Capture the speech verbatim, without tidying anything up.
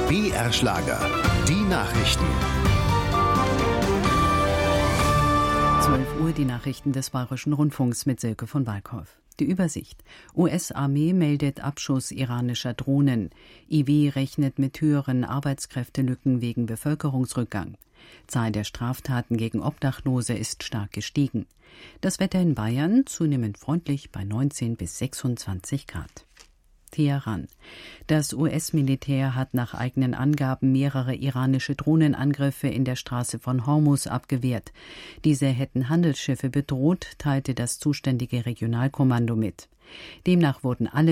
B R Schlager, die Nachrichten. zwölf Uhr die Nachrichten des Bayerischen Rundfunks mit Silke von Walkhoff. Die Übersicht. U S-Armee meldet Abschuss iranischer Drohnen. I W rechnet mit höheren Arbeitskräftelücken wegen Bevölkerungsrückgang. Zahl der Straftaten gegen Obdachlose ist stark gestiegen. Das Wetter in Bayern zunehmend freundlich bei neunzehn bis sechsundzwanzig Grad. Teheran. Das U S-Militär hat nach eigenen Angaben mehrere iranische Drohnenangriffe in der Straße von Hormuz abgewehrt. Diese hätten Handelsschiffe bedroht, teilte das zuständige Regionalkommando mit. Demnach wurden alle